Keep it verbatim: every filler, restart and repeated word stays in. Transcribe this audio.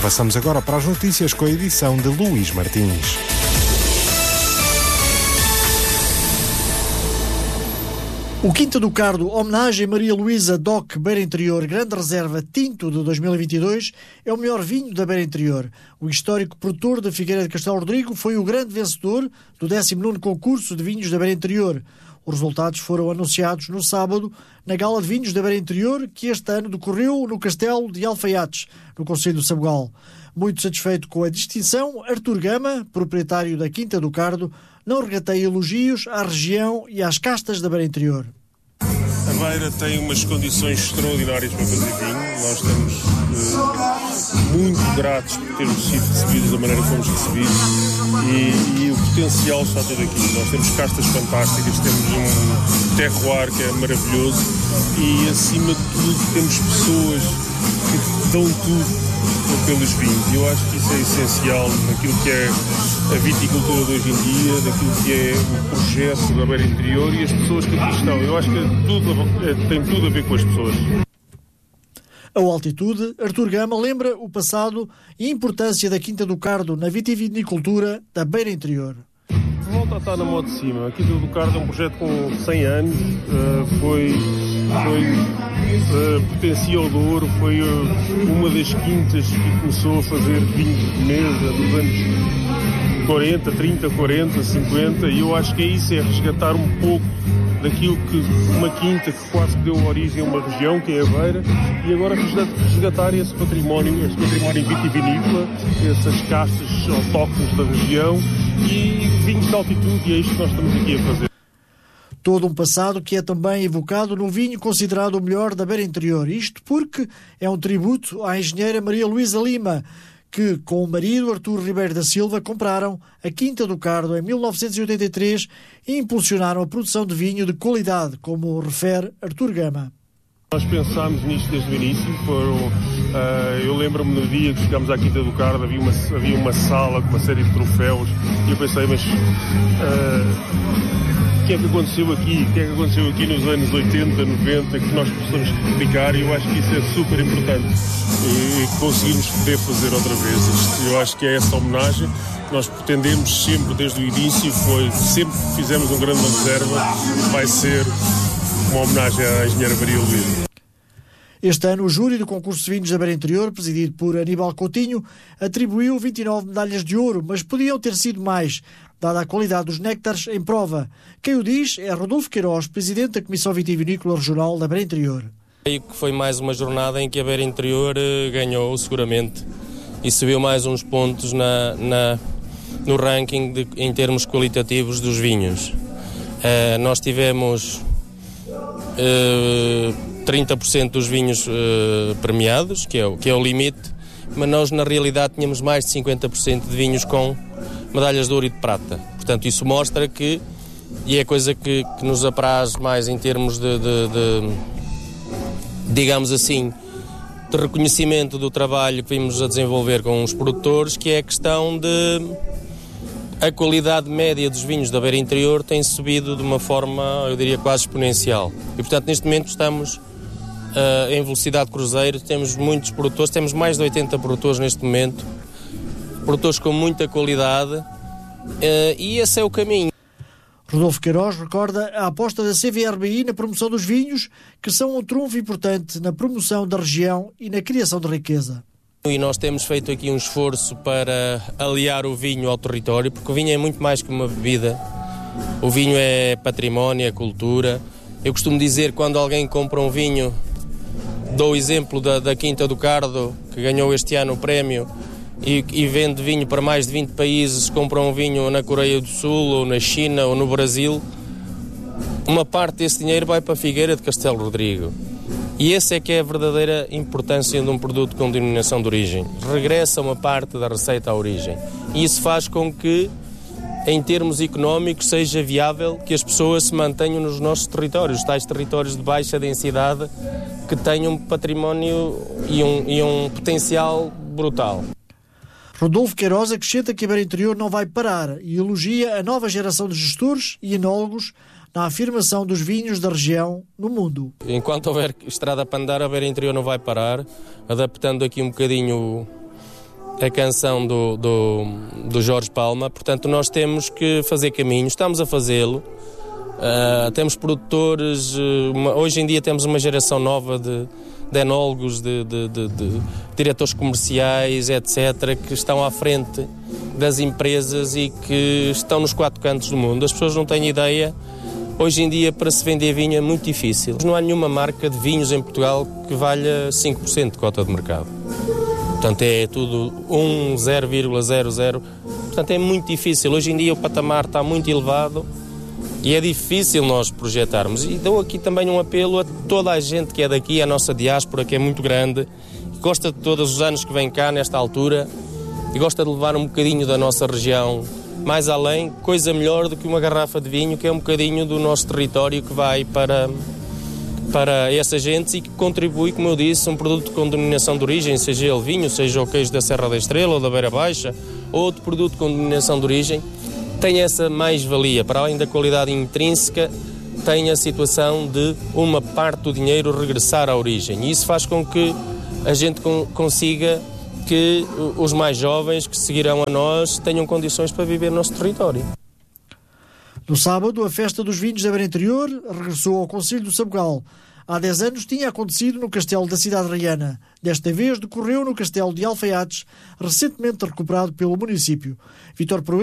Avançamos agora para as notícias com a edição de Luís Martins. O Quinta do Cardo, homenagem a Maria Luísa Doc Beira Interior, Grande Reserva Tinto de dois mil e vinte e dois, é o melhor vinho da Beira Interior. O histórico produtor da Figueira de Castelo Rodrigo foi o grande vencedor do décimo nono concurso de vinhos da Beira Interior. Os resultados foram anunciados no sábado na Gala de Vinhos da Beira Interior, que este ano decorreu no Castelo de Alfaiates, no concelho do Sabugal. Muito satisfeito com a distinção, Artur Gama, proprietário da Quinta do Cardo, não regateia elogios à região e às castas da Beira Interior. A Beira tem umas condições extraordinárias para fazer vinho. Nós estamos uh, muito gratos por termos sido recebidos da maneira que fomos recebidos e, e o potencial está todo aqui. Nós temos castas fantásticas, temos um terroir que é maravilhoso e, acima de tudo, temos pessoas que dão tudo pelos vinhos. Eu acho que isso é essencial naquilo que é a viticultura de hoje em dia, daquilo que é o projeto da Beira Interior e as pessoas que aqui estão. Eu acho que tudo, é, tem tudo a ver com as pessoas. A altitude, Artur Gama lembra o passado e a importância da Quinta do Cardo na vitivinicultura da Beira Interior. Volta a estar na moda de cima. A Quinta do Cardo é um projeto com cem anos, uh, foi, foi uh, pertencia ao Douro, foi uh, uma das quintas que começou a fazer vinho de mesa nos anos quarenta, trinta, quarenta, cinquenta, e eu acho que é isso, é resgatar um pouco daquilo que uma quinta que quase deu origem a uma região, que é a Beira, e agora resgatar esse património, esse património vitivinícola, essas castas autóctones da região e vinhos de altitude, e é isto que nós estamos aqui a fazer. Todo um passado que é também evocado no vinho considerado o melhor da Beira Interior. Isto porque é um tributo à engenheira Maria Luísa Lima, que, com o marido Artur Ribeiro da Silva, compraram a Quinta do Cardo em mil novecentos e oitenta e três e impulsionaram a produção de vinho de qualidade, como refere Artur Gama. Nós pensámos nisto desde o início. Foram, uh, eu lembro-me no dia que chegámos à Quinta do Cardo, havia uma, havia uma sala com uma série de troféus e eu pensei, mas uh, o que é que aconteceu aqui? O que é que aconteceu aqui nos anos oitenta, noventa, que nós possamos replicar? E eu acho que isso é super importante e conseguimos poder fazer outra vez isto. Eu acho que é essa homenagem que nós pretendemos sempre desde o início, foi sempre que fizemos um grande reserva, vai ser uma homenagem à engenheira Maria Luísa. Este ano, o júri do concurso de vinhos da Beira Interior, presidido por Aníbal Coutinho, atribuiu vinte e nove medalhas de ouro, mas podiam ter sido mais, dada a qualidade dos néctares em prova. Quem o diz é Rodolfo Queiroz, presidente da Comissão Vitivinícola Regional da Beira Interior. Creio que foi mais uma jornada em que a Beira Interior ganhou seguramente e subiu mais uns pontos na, na, no ranking de, em termos qualitativos dos vinhos. Uh, nós tivemos uh, trinta por cento dos vinhos uh, premiados, que é, o, que é o limite, mas nós na realidade tínhamos mais de cinquenta por cento de vinhos com medalhas de ouro e de prata. Portanto, isso mostra que, e é coisa que, que nos apraz mais em termos de, de, de, digamos assim, de reconhecimento do trabalho que vimos a desenvolver com os produtores, que é a questão de a qualidade média dos vinhos da Beira Interior tem subido de uma forma, eu diria, quase exponencial. E, portanto, neste momento estamos uh, em velocidade cruzeiro, temos muitos produtores, temos mais de oitenta produtores neste momento, produtores com muita qualidade, uh, e esse é o caminho. Rodolfo Queiroz recorda a aposta da C V R B I na promoção dos vinhos, que são um trunfo importante na promoção da região e na criação de riqueza. E nós temos feito aqui um esforço para aliar o vinho ao território, porque o vinho é muito mais que uma bebida. O vinho é património, é cultura. Eu costumo dizer, quando alguém compra um vinho, dou o exemplo da, da Quinta do Cardo, que ganhou este ano o prémio, e, e vende vinho para mais de vinte países, compra um vinho na Coreia do Sul, ou na China, ou no Brasil. Uma parte desse dinheiro vai para a Figueira de Castelo Rodrigo. E essa é que é a verdadeira importância de um produto com denominação de origem. Regressa uma parte da receita à origem. E isso faz com que, em termos económicos, seja viável que as pessoas se mantenham nos nossos territórios, tais territórios de baixa densidade, que têm um património e um, e um potencial brutal. Rodolfo Queiroz acrescenta que a Beira Interior não vai parar e elogia a nova geração de gestores e enólogos na afirmação dos vinhos da região no mundo. Enquanto houver estrada para andar, a Beira Interior não vai parar, adaptando aqui um bocadinho a canção do, do, do Jorge Palma. Portanto, nós temos que fazer caminho, estamos a fazê-lo. Uh, temos produtores, uh, uma, hoje em dia temos uma geração nova de, de enólogos, de, de, de, de diretores comerciais, etcétera, que estão à frente das empresas e que estão nos quatro cantos do mundo. As pessoas não têm ideia. Hoje em dia, para se vender vinho é muito difícil. Não há nenhuma marca de vinhos em Portugal que valha cinco por cento de cota de mercado. Portanto, é tudo um, zero vírgula zero zero. Portanto, é muito difícil. Hoje em dia o patamar está muito elevado e é difícil nós projetarmos. E dou aqui também um apelo a toda a gente que é daqui, a nossa diáspora, que é muito grande, que gosta de todos os anos que vem cá nesta altura e gosta de levar um bocadinho da nossa região mais além, coisa melhor do que uma garrafa de vinho, que é um bocadinho do nosso território que vai para, para essa gente e que contribui, como eu disse, um produto com denominação de origem, seja ele vinho, seja o queijo da Serra da Estrela ou da Beira Baixa, ou outro produto com denominação de origem, tem essa mais-valia. Para além da qualidade intrínseca, tem a situação de uma parte do dinheiro regressar à origem. E isso faz com que a gente consiga que os mais jovens que seguirão a nós tenham condições para viver no nosso território. No sábado, a Festa dos Vinhos da Beira Interior regressou ao Concelho do Sabugal. Há dez anos tinha acontecido no Castelo da Cidade Raiana. Desta vez decorreu no Castelo de Alfaiates, recentemente recuperado pelo município. Vítor